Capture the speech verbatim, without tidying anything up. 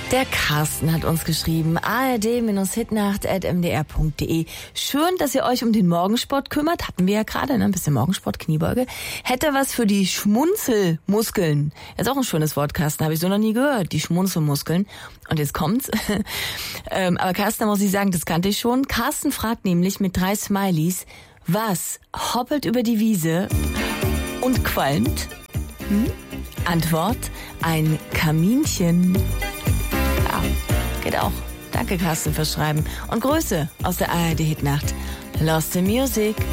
Der Carsten hat uns geschrieben, a r d Hitnacht at m d r punkt d e. Schön, dass ihr euch um den Morgensport kümmert. Hatten wir ja gerade, ne? Ein bisschen Morgensport, Kniebeuge. Hätte was für die Schmunzelmuskeln. Ist auch ein schönes Wort, Carsten. Habe ich so noch nie gehört. Die Schmunzelmuskeln. Und jetzt kommt's. ähm, aber Carsten, da muss ich sagen, das kannte ich schon. Carsten fragt nämlich mit drei Smileys, was hoppelt über die Wiese und qualmt? Hm? Antwort, ein Kaminchen. Ja, geht auch. Danke, Carsten, fürs Schreiben. Und Grüße aus der A R D Hitnacht. Lost in Music.